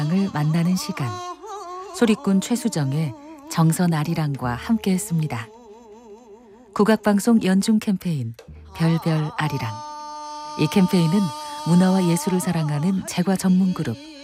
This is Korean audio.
을 만나는 시간. 소리꾼 최수정의 정선 아리랑과 함께했습니다. 국악방송 연중 캠페인 별별 아리랑. 이 캠페인은 문화와 예술을 사랑하는 제과 전문 그룹